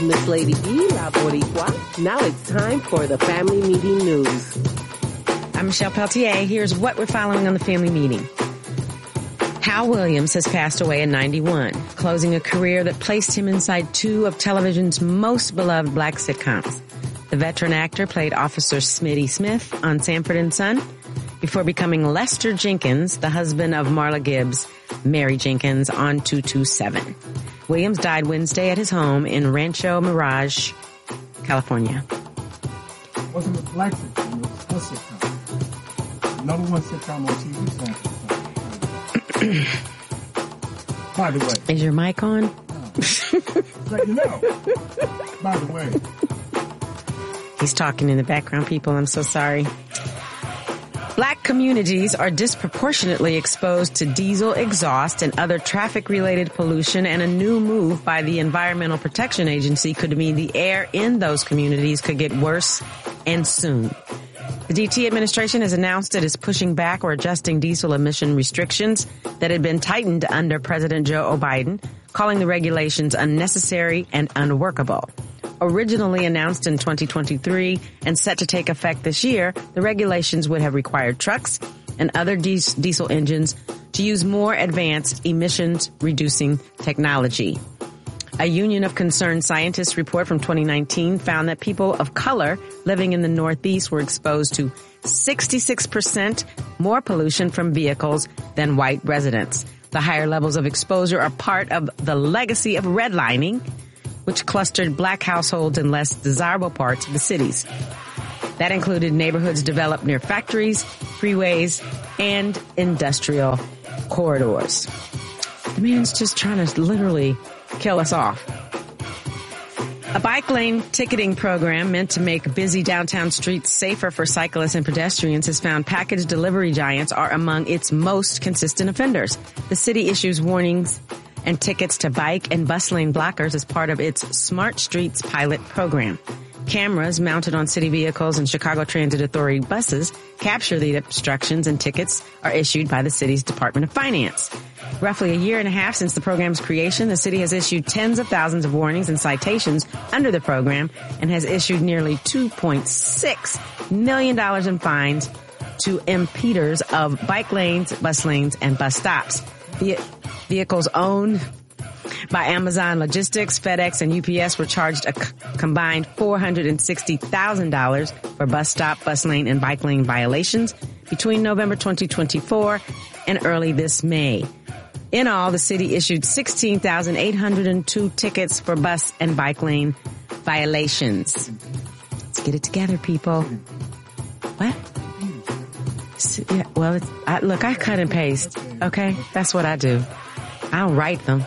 Miss Lady E, La Boricua. Now it's time for the Family Meeting News. I'm Michelle Peltier. Here's what we're following on the Family Meeting. Hal Williams has passed away at 91, closing a career that placed him inside two of television's most beloved black sitcoms. The veteran actor played Officer Smitty Smith on Sanford & Son before becoming Lester Jenkins, the husband of Marla Gibbs, Mary Jenkins, on 227. Williams died Wednesday at his home in Rancho Mirage, California. Wasn't a black sitcom, it was a sitcom. Number one sitcom on TV, Sanford. By the way. Is your mic on? No. Let you know. By the way. He's talking in the background, people. I'm so sorry. Black communities are disproportionately exposed to diesel exhaust and other traffic-related pollution, and a new move by the Environmental Protection Agency could mean the air in those communities could get worse and soon. The DT administration has announced it is pushing back or adjusting diesel emission restrictions that had been tightened under President Joe Biden, calling the regulations unnecessary and unworkable. Originally announced in 2023 and set to take effect this year, the regulations would have required trucks and other diesel engines to use more advanced emissions-reducing technology. A Union of Concerned Scientists report from 2019 found that people of color living in the Northeast were exposed to 66% more pollution from vehicles than white residents. The higher levels of exposure are part of the legacy of redlining, which clustered black households in less desirable parts of the cities. That included neighborhoods developed near factories, freeways, and industrial corridors. The man's just trying to literally kill us off. A bike lane ticketing program meant to make busy downtown streets safer for cyclists and pedestrians has found package delivery giants are among its most consistent offenders. The city issues warnings and tickets to bike and bus lane blockers as part of its Smart Streets pilot program. Cameras mounted on city vehicles and Chicago Transit Authority buses capture the obstructions, and tickets are issued by the city's Department of Finance. Roughly a year and a half since the program's creation, the city has issued tens of thousands of warnings and citations under the program and has issued nearly $2.6 million in fines to impeders of bike lanes, bus lanes, and bus stops. Vehicles owned by Amazon Logistics, FedEx, and UPS were charged a combined $460,000 for bus stop, bus lane, and bike lane violations between November 2024 and early this May. In all, the city issued 16,802 tickets for bus and bike lane violations. Let's get it together, people. What? Yeah, well, look, I cut and paste. Okay, that's what I do. I don't write them.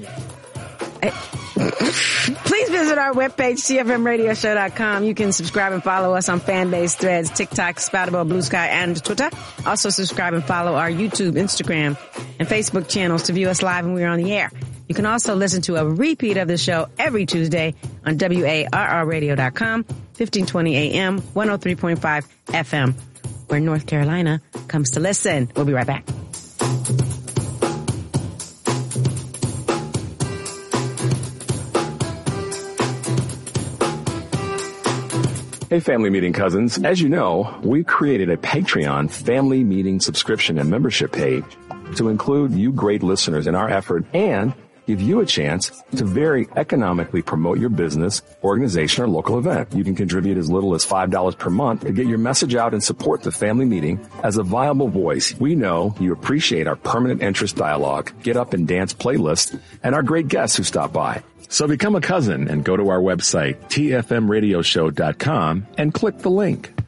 Please visit our webpage, TFMRadioshow.com. You can subscribe and follow us on Fanbase, Threads, TikTok, Spoutable, Blue Sky, and Twitter. Also subscribe and follow our YouTube, Instagram, and Facebook channels to view us live when we're on the air. You can also listen to a repeat of the show every Tuesday on WARRradio.com, 1520 AM, 103.5 FM, where North Carolina comes to listen. We'll be right back. Hey, Family Meeting cousins. As you know, we created a Patreon Family Meeting subscription and membership page to include you great listeners in our effort and give you a chance to very economically promote your business, organization, or local event. You can contribute as little as $5 per month to get your message out and support the Family Meeting as a viable voice. We know you appreciate our permanent interest dialogue, get up and dance playlist, and our great guests who stop by. So become a cousin and go to our website, tfmradioshow.com, and click the link.